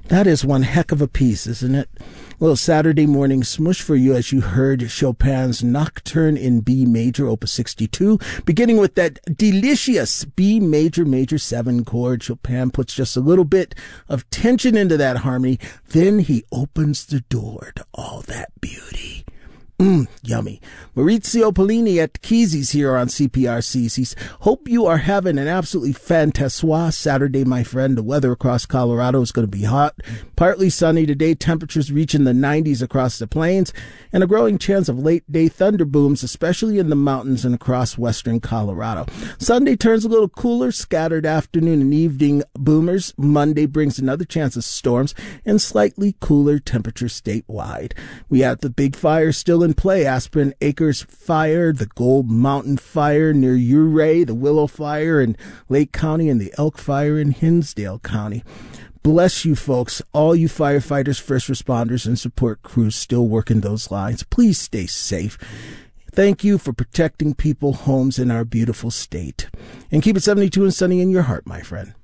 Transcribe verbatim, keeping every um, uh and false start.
That is one heck of a piece, isn't it? A little Saturday morning smush for you as you heard Chopin's Nocturne in B major, opus sixty-two, beginning with that delicious B major, major seven chord. Chopin puts just a little bit of tension into that harmony. Then he opens the door to all that beauty. Mmm, yummy. Maurizio Pollini at Kesey's here on C P R C. He's, hope you are having an absolutely fantastic Saturday, my friend. The weather across Colorado is going to be hot. Partly sunny today, temperatures reaching the nineties across the plains, and a growing chance of late-day thunder booms, especially in the mountains and across western Colorado. Sunday turns a little cooler, scattered afternoon and evening boomers. Monday brings another chance of storms and slightly cooler temperatures statewide. We have the big fire still in play. Aspen Acres Fire, the Gold Mountain Fire near Ouray, the Willow Fire in Lake County, and the Elk Fire in Hinsdale County. Bless you folks, all you firefighters, first responders, and support crews still working those lines. Please stay safe. Thank you for protecting people, homes in our beautiful state. And keep it seventy-two and sunny in your heart, my friend.